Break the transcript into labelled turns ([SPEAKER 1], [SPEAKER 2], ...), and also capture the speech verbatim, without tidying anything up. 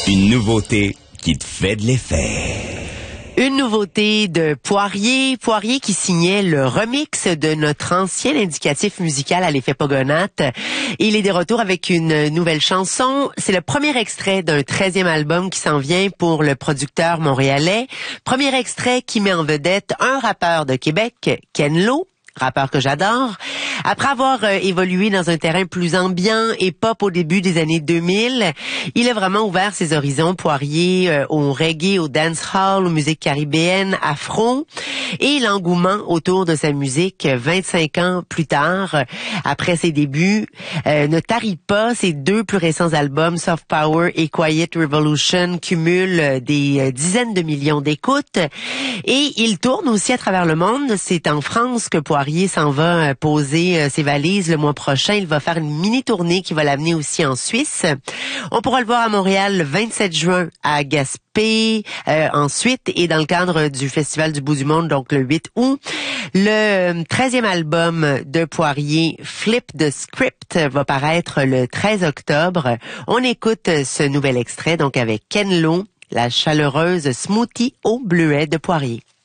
[SPEAKER 1] Une nouveauté qui te fait de l'effet.
[SPEAKER 2] Une nouveauté de Poirier. Poirier qui signait le remix de notre ancien indicatif musical à l'effet Pogonatte. Il est de retour avec une nouvelle chanson. C'est le premier extrait d'un treizième album qui s'en vient pour le producteur montréalais. Premier extrait qui met en vedette un rappeur de Québec, Ken Lo, rappeur que j'adore. Après avoir euh, évolué dans un terrain plus ambiant et pop au début des années deux mille, il a vraiment ouvert ses horizons, Poirier, euh, au reggae, au dancehall, aux musiques caribéennes, afro. Et l'engouement autour de sa musique, vingt-cinq ans plus tard, euh, après ses débuts, euh, ne tarit pas. Ses deux plus récents albums, Soft Power et Quiet Revolution, cumulent euh, des euh, dizaines de millions d'écoutes. Et il tourne aussi à travers le monde. C'est en France que Poirier s'en va euh, poser ses valises le mois prochain. Il va faire une mini-tournée qui va l'amener aussi en Suisse. On pourra le voir à Montréal le vingt-sept juin à Gaspé, euh, ensuite, et dans le cadre du Festival du Bout du Monde, donc le huit août. Le treizième album de Poirier, Flip the Script, va paraître le treize octobre. On écoute ce nouvel extrait, donc avec Ken Lo, la chaleureuse smoothie au bleuet de Poirier.